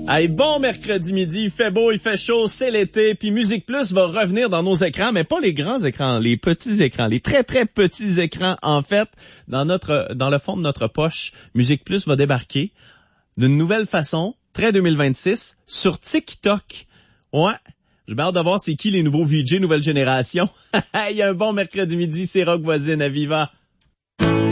Hey, bon mercredi midi, il fait beau, il fait chaud, c'est l'été, puis Musique Plus va revenir dans nos écrans, mais pas les grands écrans, les petits écrans, les très très petits écrans en fait, dans le fond de notre poche. Musique Plus va débarquer d'une nouvelle façon, très 2026, sur TikTok. Ouais, j'ai hâte de voir c'est qui les nouveaux VJ nouvelle génération. Il y a un bon mercredi midi, c'est Rock Voisine à Viva.